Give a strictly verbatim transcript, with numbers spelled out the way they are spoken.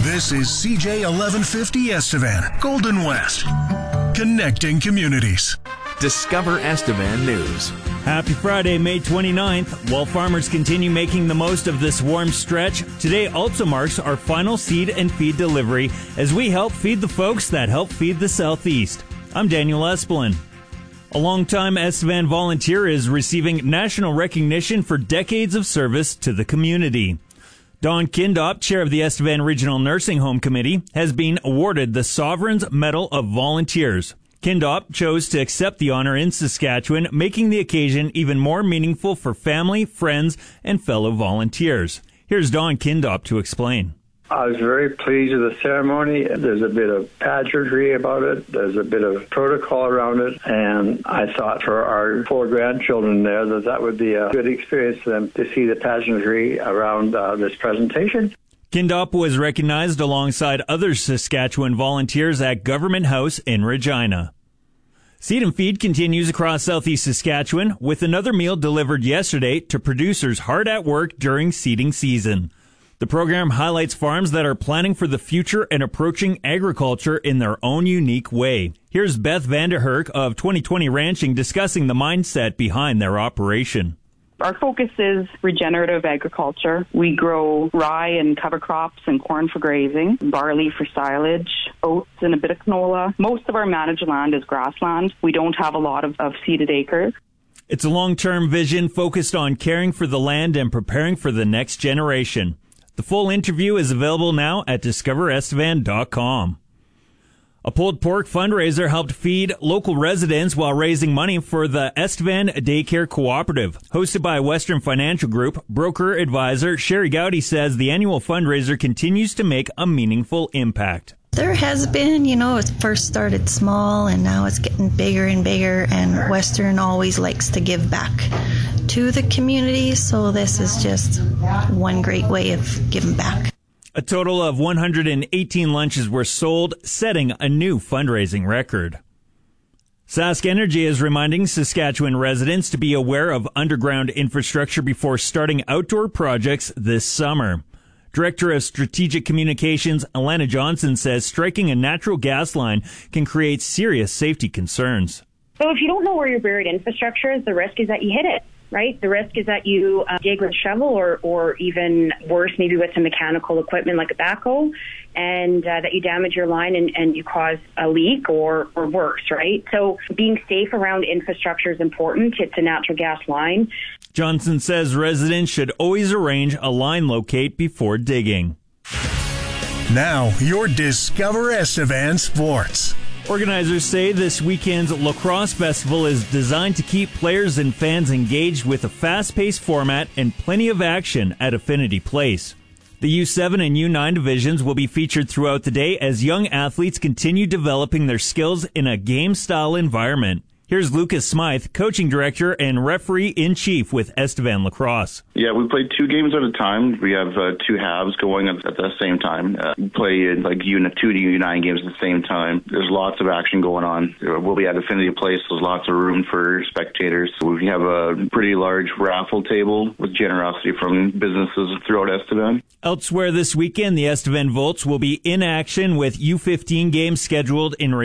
This is C J eleven fifty Estevan, Golden West, connecting communities. Discover Estevan News. Happy Friday, May twenty-ninth. While farmers continue making the most of this warm stretch, today also marks our final seed and feed delivery as we help feed the folks that help feed the Southeast. I'm Daniel Espelin. A longtime Estevan volunteer is receiving national recognition for decades of service to the community. Don Kindop, chair of the Estevan Regional Nursing Home Committee, has been awarded the Sovereign's Medal of Volunteers. Kindop chose to accept the honor in Saskatchewan, making the occasion even more meaningful for family, friends, and fellow volunteers. Here's Don Kindop to explain. I was very pleased with the ceremony. There's a bit of pageantry about it. There's a bit of protocol around it. And I thought for our four grandchildren there that that would be a good experience for them to see the pageantry around uh, this presentation. Kindop was recognized alongside other Saskatchewan volunteers at Government House in Regina. Seed and Feed continues across southeast Saskatchewan with another meal delivered yesterday to producers hard at work during seeding season. The program highlights farms that are planning for the future and approaching agriculture in their own unique way. Here's Beth Vanderherk of twenty twenty Ranching discussing the mindset behind their operation. Our focus is regenerative agriculture. We grow rye and cover crops and corn for grazing, barley for silage, oats and a bit of canola. Most of our managed land is grassland. We don't have a lot of, of seeded acres. It's a long-term vision focused on caring for the land and preparing for the next generation. The full interview is available now at discover estevan dot com. A pulled pork fundraiser helped feed local residents while raising money for the Estevan Daycare Cooperative. Hosted by Western Financial Group, broker advisor Sherry Gowdy says the annual fundraiser continues to make a meaningful impact. There has been, you know, it first started small and now it's getting bigger and bigger, and Western always likes to give back to the community, so this is just one great way of giving back. A total of one hundred eighteen lunches were sold, setting a new fundraising record. Sask Energy is reminding Saskatchewan residents to be aware of underground infrastructure before starting outdoor projects this summer. Director of Strategic Communications, Alana Johnson, says striking a natural gas line can create serious safety concerns. So if you don't know where your buried infrastructure is, the risk is that you hit it, right? The risk is that you uh, dig with a shovel or, or even worse, maybe with some mechanical equipment like a backhoe, and uh, that you damage your line and, and you cause a leak or, or worse, right? So being safe around infrastructure is important. It's a natural gas line. Johnson says residents should always arrange a line locate before digging. Now, your Discover Estevan Sports. Organizers say this weekend's Lacrosse Festival is designed to keep players and fans engaged with a fast-paced format and plenty of action at Affinity Place. The U seven and U nine divisions will be featured throughout the day as young athletes continue developing their skills in a game-style environment. Here's Lucas Smythe, coaching director and referee-in-chief with Estevan Lacrosse. Yeah, we play two games at a time. We have uh, two halves going at, at the same time. Uh, we play uh, like U, two to U nine games at the same time. There's lots of action going on. We'll be at Affinity Place. There's lots of room for spectators. We have a pretty large raffle table with generosity from businesses throughout Estevan. Elsewhere this weekend, the Estevan Volts will be in action with U fifteen games scheduled in